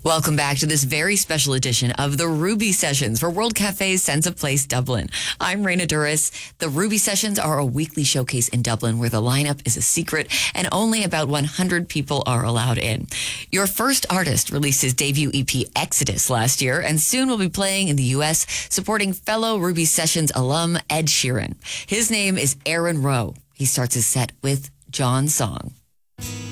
Welcome back to this very special edition of the Ruby Sessions for World Cafe's Sense of Place Dublin. I'm Raina Duras. The Ruby Sessions are a weekly showcase in Dublin where the lineup is a secret and only about 100 people are allowed in. Your first artist released his debut EP Exodus last year and soon will be playing in the U.S. supporting fellow Ruby Sessions alum Ed Sheeran. His name is Aaron Rowe. He starts his set with John's song.